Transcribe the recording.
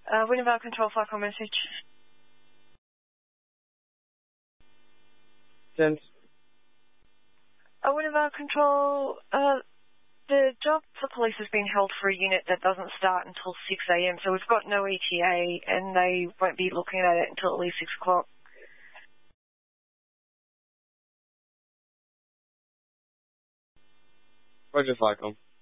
Wintervale Control, Flycom message. Send. Wintervale Control, the job for police has been held for a unit that doesn't start until 6 a.m, so we've got no ETA and they won't be looking at it until at least 6 o'clock. Roger, Flycom.